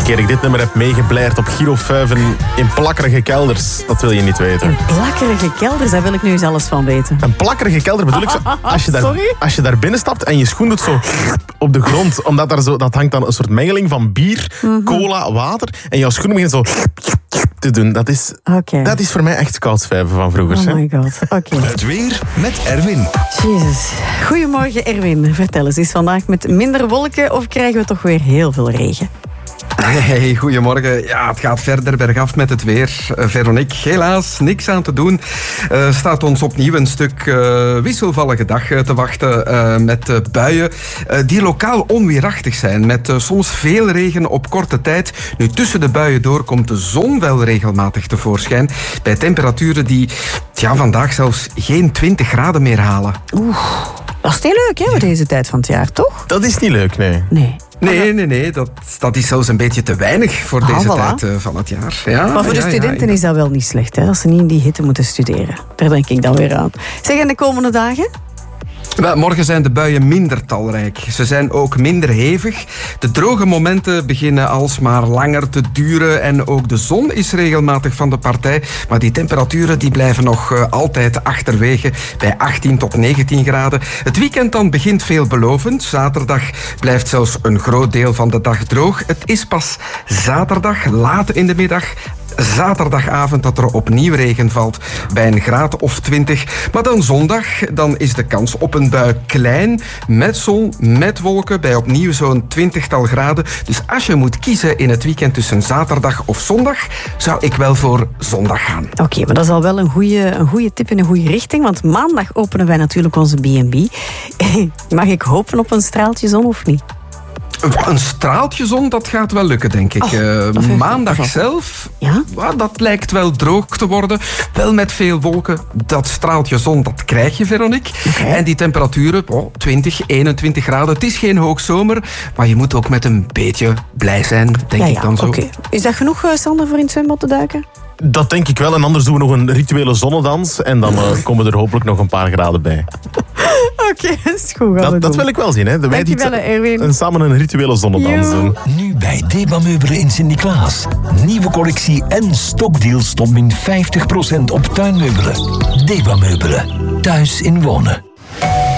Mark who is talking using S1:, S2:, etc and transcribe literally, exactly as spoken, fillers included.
S1: keer ik dit nummer heb meegebleerd op Giro vijf in plakkerige kelders. Dat wil je niet weten.
S2: In plakkerige kelders, daar wil ik nu eens alles van weten.
S1: Een plakkerige kelder bedoel ik zo. Als je daar,
S2: Sorry?
S1: als je daar binnen stapt en je schoen doet zo op de grond. Omdat daar zo, dat hangt dan een soort mengeling van bier, mm-hmm. cola, water. En jouw schoen begint zo te doen. Dat is,
S2: okay.
S1: dat is voor mij echt koudsvijven van vroeger.
S2: Oh my god, oké. Okay.
S3: Het weer met Erwin.
S2: Jezus. Goedemorgen Erwin. Vertel eens, is vandaag met minder wolken of krijgen we toch weer heel veel regen?
S4: Hey, goedemorgen. Ja, het gaat verder bergaf met het weer. Uh, Veronique, helaas niks aan te doen. Uh, staat ons opnieuw een stuk uh, wisselvallige dag uh, te wachten uh, met uh, buien uh, die lokaal onweerachtig zijn. Met uh, soms veel regen op korte tijd. Nu, tussen de buien door komt de zon wel regelmatig tevoorschijn. Bij temperaturen die ja, vandaag zelfs geen twintig graden meer halen.
S2: Oeh, dat is niet leuk hè, voor deze tijd van het jaar, toch?
S1: Dat is niet leuk, nee.
S2: Nee.
S4: Nee, nee, nee. Dat, dat is zelfs een beetje te weinig voor
S2: ah,
S4: deze
S2: voilà.
S4: tijd uh, van het jaar. Ja,
S2: maar voor de
S4: ja,
S2: studenten
S4: ja,
S2: is dat wel niet slecht, hè, dat ze niet in die hitte moeten studeren. Daar denk ik dan weer aan. Zeg, en de komende dagen?
S4: Wel, morgen zijn de buien minder talrijk. Ze zijn ook minder hevig. De droge momenten beginnen alsmaar langer te duren en ook de zon is regelmatig van de partij. Maar die temperaturen die blijven nog uh, altijd achterwege bij achttien tot negentien graden. Het weekend dan begint veelbelovend. Zaterdag blijft zelfs een groot deel van de dag droog. Het is pas zaterdag, laat in de middag, zaterdagavond dat er opnieuw regen valt bij een graad of twintig. Maar dan zondag, dan is de kans op een bui klein, met zon, met wolken, bij opnieuw zo'n twintigtal graden. Dus als je moet kiezen in het weekend tussen zaterdag of zondag, zou ik wel voor zondag gaan.
S2: Oké, okay, maar dat is al wel een goede een goede tip in een goede richting, want maandag openen wij natuurlijk onze B en B. Mag ik hopen op een straaltje zon of niet?
S4: Een straaltje zon, dat gaat wel lukken, denk ik. Oh, uh, maandag zelf,
S2: ja?
S4: dat lijkt wel droog te worden. Wel met veel wolken. Dat straaltje zon, dat krijg je, Veronique. Okay. En die temperaturen, oh, twintig, eenentwintig graden. Het is geen hoogzomer, maar je moet ook met een beetje blij zijn, denk
S2: ja, ja,
S4: ik dan zo.
S2: Okay. Is dat genoeg, Sander, voor in het zwembad te duiken?
S1: Dat denk ik wel. En anders doen we nog een rituele zonnedans. En dan uh, komen er hopelijk nog een paar graden bij.
S2: Oké, okay, dat is goed.
S1: Dat, dat wil ik wel zien. Hè. Wij die
S2: Erwin.
S1: samen een rituele zonnedans doen.
S3: Nu bij Deba Meubelen in Sint-Niklaas. Nieuwe collectie en stokdeals tot min vijftig procent op tuinmeubelen. Deba Meubelen. Thuis in wonen.